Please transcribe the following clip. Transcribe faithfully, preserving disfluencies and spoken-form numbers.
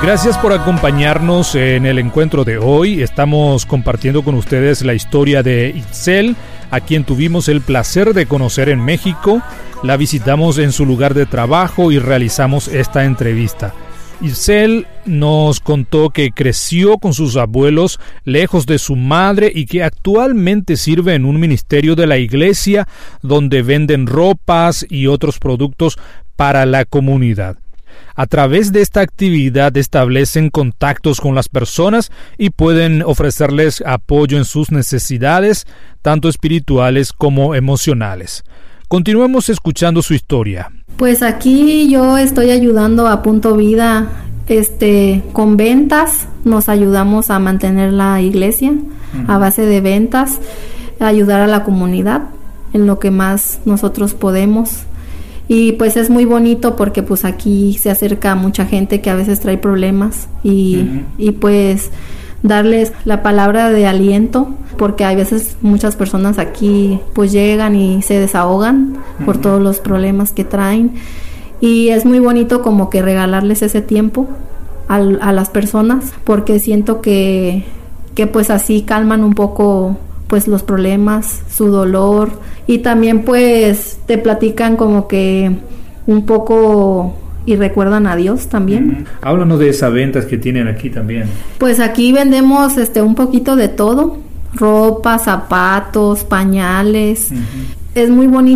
Gracias por acompañarnos en el encuentro de hoy. Estamos compartiendo con ustedes la historia de Itzel, a quien tuvimos el placer de conocer en México. La visitamos en su lugar de trabajo y realizamos esta entrevista. Itzel nos contó que creció con sus abuelos lejos de su madre y que actualmente sirve en un ministerio de la iglesia donde venden ropas y otros productos para la comunidad. A través de esta actividad establecen contactos con las personas y pueden ofrecerles apoyo en sus necesidades, tanto espirituales como emocionales. Continuemos escuchando su historia. Pues aquí yo estoy ayudando a Punto Vida este, con ventas. Nos ayudamos a mantener la iglesia uh-huh. a base de ventas, a ayudar a la comunidad en lo que más nosotros podemos. Y pues es muy bonito porque pues aquí se acerca mucha gente que a veces trae problemas y, uh-huh. y pues darles la palabra de aliento, porque a veces muchas personas aquí pues llegan y se desahogan uh-huh. por todos los problemas que traen, y es muy bonito como que regalarles ese tiempo a, a las personas, porque siento que, que pues así calman un poco pues los problemas, su dolor, y también pues te platican como que un poco y recuerdan a Dios también. Uh-huh. Háblanos de esas ventas que tienen aquí también. Pues aquí vendemos este un poquito de todo, ropa, zapatos, pañales. Uh-huh. Es muy bonito